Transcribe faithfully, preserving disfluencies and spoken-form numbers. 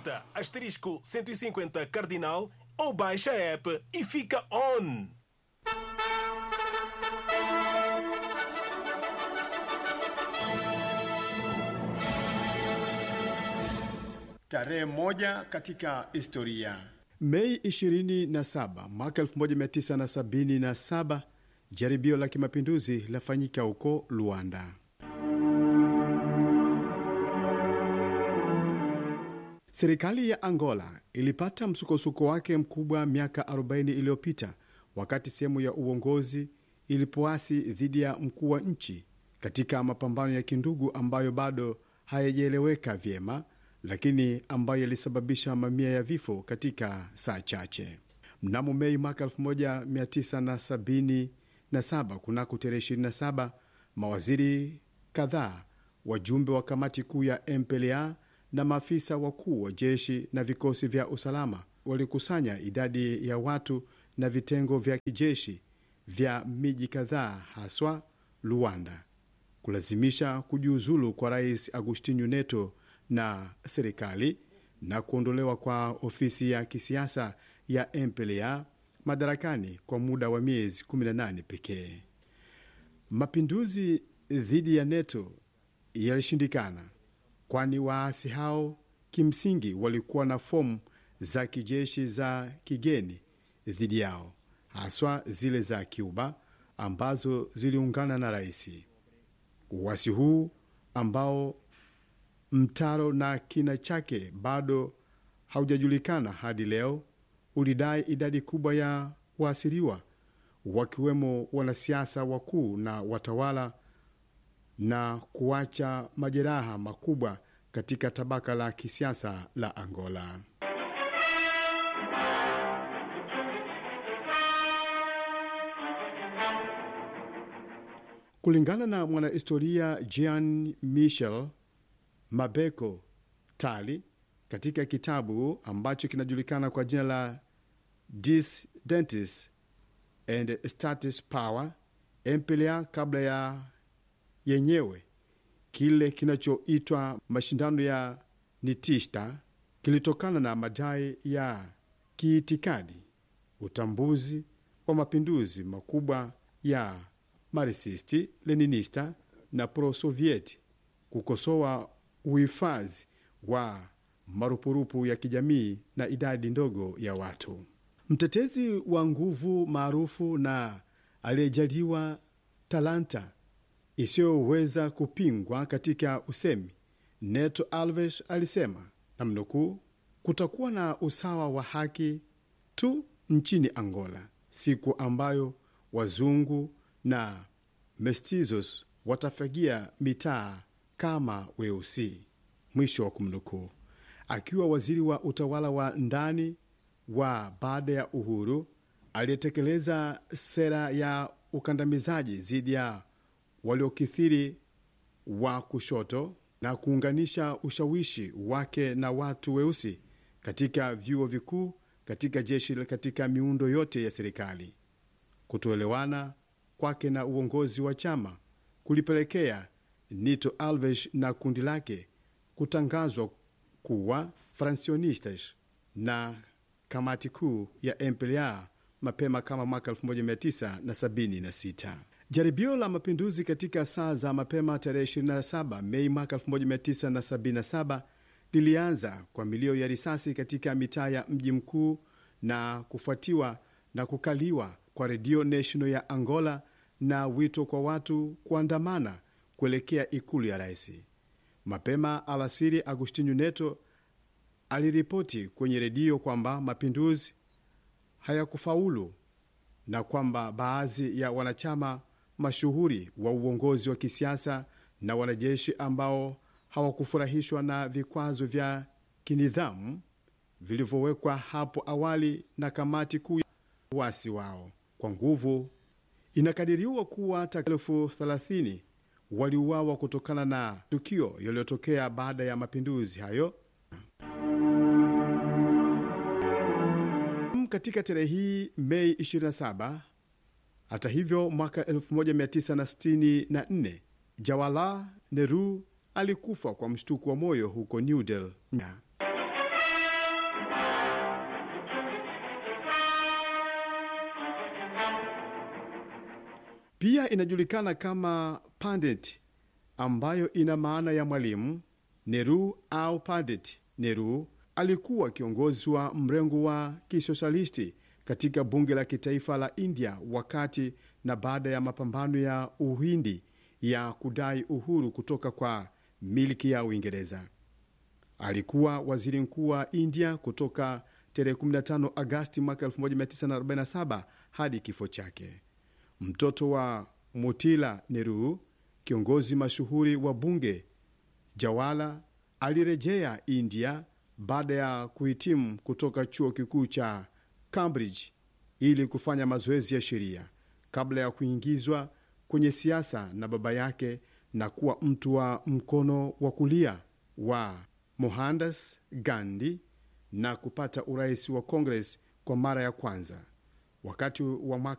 digita asterisco cento e cinquenta cardinal ou baixa a app e fica on. Tarehe moja katika historia. Mei ishirini na saba mwaka elfu moja mia tisa na sabini na saba, jaribio la kimapinduzi lafanyika huko Luanda. Serikali ya Angola ilipata msukosuko wake mkubwa miaka arobaini iliyopita wakati sehemu ya uongozi ilipoasi dhidi ya mkuu wa nchi katika mapambano ya kindugu ambayo bado hayajaeleweka vyema, lakini ambayo yalisababisha mamia ya vifo katika saa chache. Mnamo Mei mwaka elfu moja mia tisa na sabini na saba, kunako tarehe ishirini na saba, mawaziri kadhaa, wajumbe wa kamati kuu ya M P L A na maafisa wakuu wa jeshi na vikosi vya usalama walikusanya idadi ya watu na vitengo vya kijeshi vya miji kadhaa, haswa Luanda, kulazimisha kujiuzulu kwa Rais Agostinho Neto na serikali na kuondolewa kwa ofisi ya kisiasa ya M P L A madarakani kwa muda wa miezi kumi na nane pekee. Mapinduzi dhidi ya Neto yalishindikana, kwani waasi hao kimsingi walikuwa na fomu za kijeshi za kigeni dhidi yao, haswa zile za Cuba ambazo ziliungana na raisi. Uasi huu ambao mtaro na kina chake bado haujajulikana hadi leo ulidai idadi kubwa ya waasiriwa, wakiwemo wanasiasa wakuu na watawala, na kuacha majeraha makubwa katika tabaka la kisiasa la Angola. Kulingana na mwanahistoria Jean Michel Mabeko Tali katika kitabu ambacho kinajulikana kwa jina la Dissidents and Status Power, M P L A kabla ya yenyewe kile kinachoitwa mashindano ya Nitista kilitokana na madai ya kiitikadi, utambuzi wa mapinduzi makubwa ya Marxisti, Leninista na pro-Sovieti, kukosoa uhifadhi wa marupurupu ya kijamii na idadi ndogo ya watu. Mtetezi wa nguvu maarufu na aliyejaliwa talanta isiyoweza kupingwa katika usemi, Neto Alves alisema, namnukuu, kutakuwa na usawa wa haki tu nchini Angola siku ambayo wazungu na mestizos watafagia mitaa kama weusi, mwisho wa kumnukuu. Akiwa waziri wa utawala wa ndani wa baada ya uhuru, aliyetekeleza sera ya ukandamizaji dhidi ya waliokithiri wa kushoto na kuunganisha ushawishi wake na watu weusi katika vyuo vikuu, katika jeshi, katika miundo yote ya serikali. Kutoelewana kwake na uongozi wa chama kulipelekea Nito Alves na kundi lake kutangazwa kuwa Francionistas na kamati kuu ya M P L A mapema kama mwaka elfu moja mia tisa na sabini na sita. Jaribio la mapinduzi katika saa za mapema tarehe ishirini na saba Mei mwaka elfu moja mia tisa na sabini na saba lilianza kwa milio ya risasi katika mitaa ya mji mkuu na kufuatiwa na kukaliwa kwa Radio National ya Angola na wito kwa watu kuandamana kuelekea ikulu ya rais. Mapema alasiri, Agostinho Neto aliripoti kwenye redio kwamba mapinduzi hayakufaulu na kwamba baadhi ya wanachama mashuhuri wa uongozi wa kisiasa na wanajeshi ambao hawakufurahishwa na vikwazo vya kinidhamu vilivyowekwa hapo awali na kamati kuu ya wasi wao kwa nguvu. Inakadiriwa kuwa takriban thelathini waliuawa kutokana na tukio yaliyotokea baada ya mapinduzi hayo. Katika tarehe hii Mei ishirini na saba, hata hivyo, mwaka elfu moja mia tisa na sitini na nne, Jawaharlal Nehru alikufa kwa mshtuko wa moyo huko New Delhi. Pia inajulikana kama Pandit, ambayo ina maana ya mwalimu. Nehru au Pandit Nehru alikuwa kiongozi wa mrengo wa kisosialisti katika bunge la kitaifa la India wakati na baada ya mapambano ya Uhindi ya kudai uhuru kutoka kwa milki ya Uingereza. Alikuwa waziri mkuu wa India kutoka tarehe kumi na tano Agasti mwaka elfu moja mia tisa arobaini na saba hadi kifo chake. Mtoto wa Motila Nehru, kiongozi mashuhuri wa bunge, Jawala alirejea India baada ya kuhitimu kutoka chuo kikuu cha Cambridge ili kufanya mazoezi ya sheria kabla ya kuingizwa kwenye siasa na baba yake na kuwa mtu wa mkono wa kulia wa Mohandas Gandhi na kupata urais wa Congress kwa mara ya kwanza. Wakati wa mwaka